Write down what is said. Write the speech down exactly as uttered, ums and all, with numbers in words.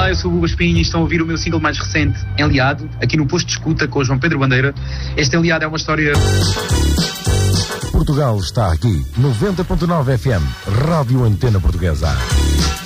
Olá, eu sou o Hugo Espinho e estão a ouvir o meu single mais recente, Enliado, aqui no Posto de Escuta com o João Pedro Bandeira. Este Enliado é uma história... Portugal está aqui, noventa ponto nove F M, Rádio Antena Portuguesa.